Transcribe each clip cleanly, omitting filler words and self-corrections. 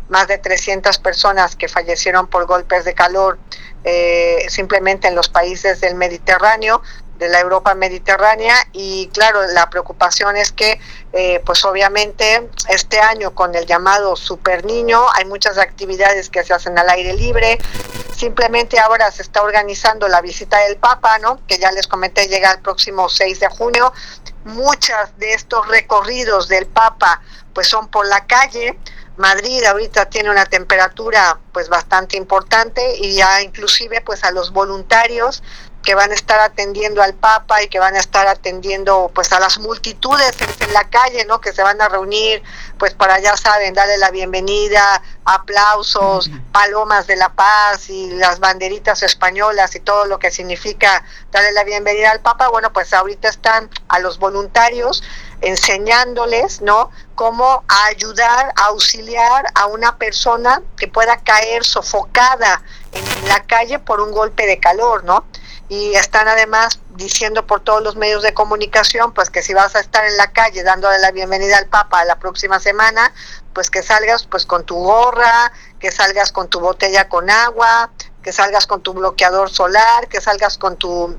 más de 300 personas que fallecieron por golpes de calor simplemente en los países del Mediterráneo, de la Europa mediterránea. Y claro, la preocupación es que pues obviamente este año, con el llamado Super Niño, hay muchas actividades que se hacen al aire libre. Simplemente ahora se está organizando la visita del Papa, ¿no?, que ya les comenté, llega el próximo 6 de junio. Muchas de estos recorridos del Papa pues son por la calle. Madrid ahorita tiene una temperatura pues bastante importante, y ya inclusive pues a los voluntarios que van a estar atendiendo al Papa y que van a estar atendiendo pues a las multitudes en la calle, ¿no?, que se van a reunir pues para, ya saben, darle la bienvenida, aplausos, palomas de la paz y las banderitas españolas y todo lo que significa darle la bienvenida al Papa. Bueno, pues ahorita están a los voluntarios enseñándoles, ¿no?, cómo ayudar, a auxiliar a una persona que pueda caer sofocada en la calle por un golpe de calor, ¿no? Y están además diciendo por todos los medios de comunicación pues que si vas a estar en la calle dándole la bienvenida al Papa la próxima semana, pues que salgas pues con tu gorra, que salgas con tu botella con agua, que salgas con tu bloqueador solar, que salgas con tu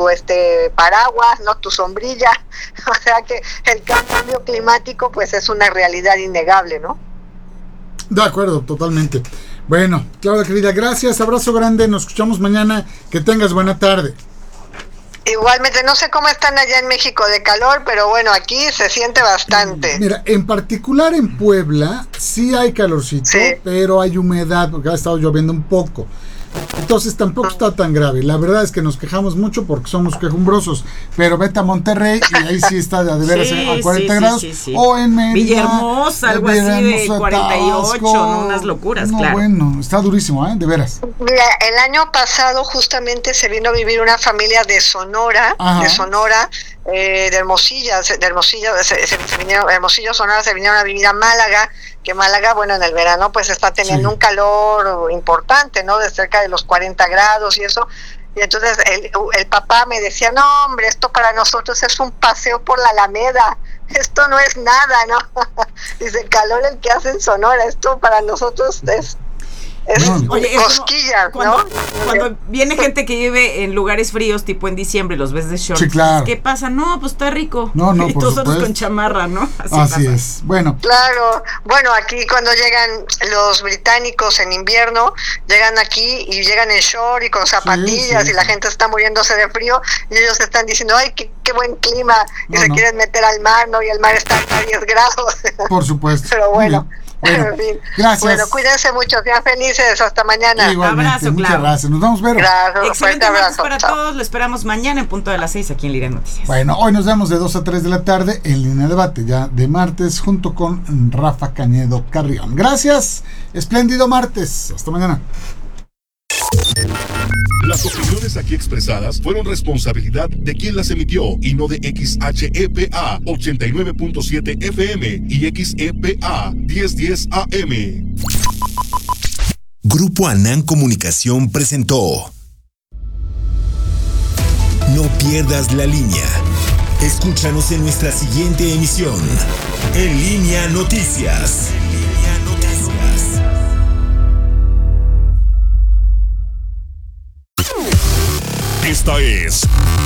paraguas, no, tu sombrilla. O sea que el cambio climático pues es una realidad innegable, ¿no? De acuerdo, totalmente. Bueno, Claudia querida, gracias, abrazo grande, nos escuchamos mañana, que tengas buena tarde. Igualmente, no sé cómo están allá en México de calor, pero bueno, aquí se siente bastante. Mira, en particular en Puebla sí hay calorcito, sí, pero hay humedad porque ha estado lloviendo un poco. Entonces tampoco está tan grave. La verdad es que nos quejamos mucho porque somos quejumbrosos, pero vete a Monterrey y ahí sí está de veras a 40 grados. Sí. O en Mérida, Villahermosa, algo así de 48, no, unas locuras, no, claro. Bueno, está durísimo, de veras. Mira, el año pasado justamente se vino a vivir una familia de Sonora, de Hermosillo, Sonora, se vinieron a vivir a Málaga, que Málaga, bueno, en el verano pues está teniendo un calor importante, ¿no?, de cerca de los 40 grados y eso. Y entonces el papá me decía, no hombre, esto para nosotros es un paseo por la Alameda, esto no es nada, ¿no? Dice, el calor el que hace en Sonora, esto para nosotros es Oye, cosquillas, ¿no? ¿no? Cuando viene gente que vive en lugares fríos, tipo en diciembre, los ves de shorts. Sí, claro. ¿Qué pasa? No, pues está rico. No, y nosotros con chamarra, ¿no? Así es. Bueno. Claro. Bueno, aquí cuando llegan los británicos en invierno, llegan aquí y llegan en short y con zapatillas, y la gente está muriéndose de frío, y ellos están diciendo, ay, qué buen clima, y se quieren meter al mar, ¿no? Y el mar está a 10 grados. Por supuesto. Pero bueno. Bueno, en fin. Gracias. Bueno, cuídense mucho, sean felices, hasta mañana. Igualmente, abrazo, muchas claro. gracias. Nos vemos, Vero. Gracias, excelente abrazo para todos, lo esperamos mañana en punto de las 6 aquí en Lira Noticias. Bueno, hoy nos vemos de 2 a 3 de la tarde en Línea Debate, ya de martes, junto con Rafa Cañedo Carrión. Gracias, espléndido martes, hasta mañana. Las opiniones aquí expresadas fueron responsabilidad de quien las emitió y no de XHEPA 89.7 FM y XEPA 1010 AM. Grupo Anán Comunicación presentó No pierdas la línea. Escúchanos en nuestra siguiente emisión. En Línea Noticias. Esta es